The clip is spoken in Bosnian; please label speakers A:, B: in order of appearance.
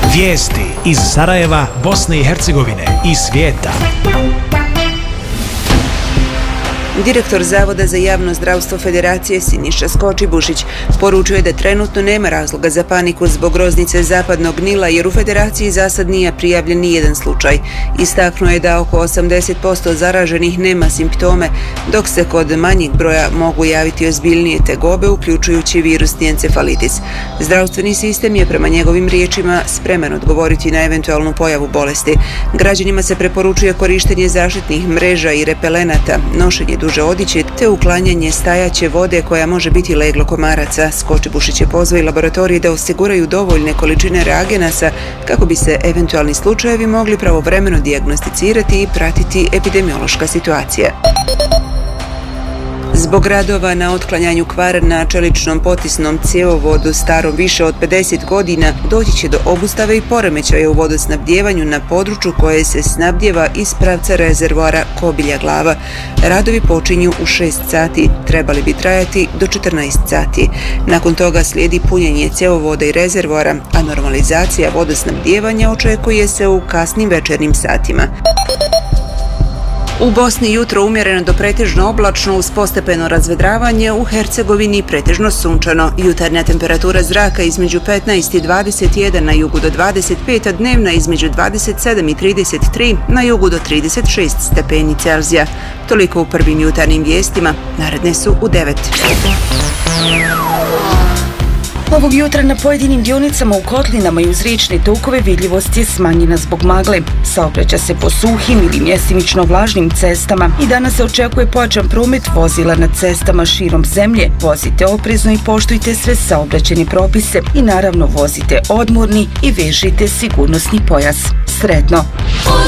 A: Vijesti iz Sarajeva, Bosne i Hercegovine i svijeta.
B: Direktor Zavoda za javno zdravstvo Federacije Siniša Skočibušić poručuje da trenutno nema razloga za paniku zbog groznice zapadnog Nila jer u Federaciji za sad nije prijavljen ni jedan slučaj. Istaknuo je da oko 80% zaraženih nema simptome, dok se kod manjeg broja mogu javiti ozbiljnije tegobe, uključujući virusni encefalitis. Zdravstveni sistem je prema njegovim riječima spreman odgovoriti na eventualnu pojavu bolesti. Građanima se preporučuje korištenje zaštitnih mreža i repelenata, nošenje duže odjeće te uklanjanje stajaće vode koja može biti leglo komaraca. Skočibušić je pozvao i laboratorije da osiguraju dovoljne količine reagenasa kako bi se eventualni slučajevi mogli pravovremeno dijagnosticirati i pratiti epidemiološka situacija. Zbog radova na otklanjanju kvara na čeličnom potisnom cjevovodu starom više od 50 godina doći će do obustave i poremećaja u vodosnabdjevanju na području koje se snabdjeva iz pravca rezervoara Kobilja Glava. Radovi počinju u 6 sati, trebali bi trajati do 14 sati. Nakon toga slijedi punjenje cjevovoda i rezervoara, a normalizacija vodosnabdjevanja očekuje se u kasnim večernjim satima. U Bosni jutro umjereno do pretežno oblačno uz postepeno razvedravanje, u Hercegovini pretežno sunčano. Jutarnja temperatura zraka između 15 i 21, na jugu do 25, a dnevna između 27 i 33, na jugu do 36 stepeni Celzija. Toliko u prvim jutarnjim vijestima, naredne su u 9.
C: Ovog jutra na pojedinim dionicama u kotlinama i uz riječne tokove vidljivost je smanjena zbog magle. Saobraća se po suhim ili mjestimično vlažnim cestama i danas se očekuje pojačan promet vozila na cestama širom zemlje. Vozite oprezno i poštujte sve saobraćajne propise i naravno vozite odmorni i vežite sigurnosni pojas. Sretno!